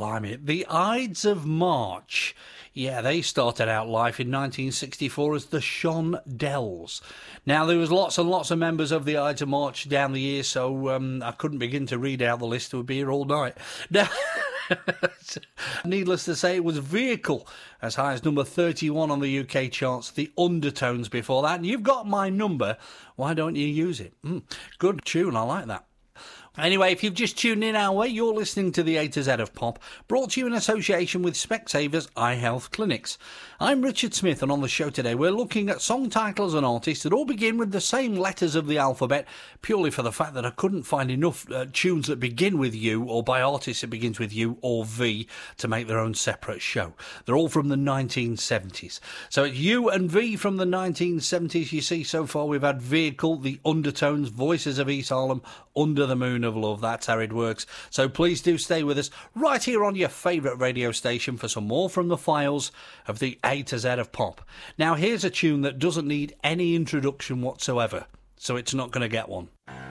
blimey. The Ides of March. Yeah, they started out life in 1964 as the Shondells. Now, there was lots and lots of members of the Ides of March down the years, so I couldn't begin to read out the list. It would be here all night. Now, needless to say, it was Vehicle, as high as number 31 on the UK charts, the Undertones before that. And you've got my number. Why don't you use it? Good tune, I like that. Anyway, if you've just tuned in our way, you're listening to the A to Z of Pop, brought to you in association with Specsavers Eye Health Clinics. I'm Richard Smith, and on the show today we're looking at song titles and artists that all begin with the same letters of the alphabet, purely for the fact that I couldn't find enough tunes that begin with U, or by artists that begins with U or V, to make their own separate show. They're all from the 1970s. So it's U and V from the 1970s. You see, so far we've had Vehicle, the Undertones, Voices of East Harlem, Under the Moon of Love. That's how it works. So please do stay with us right here on your favourite radio station for some more from the files of the A to Z of Pop. Now here's a tune that doesn't need any introduction whatsoever, so it's not going to get one.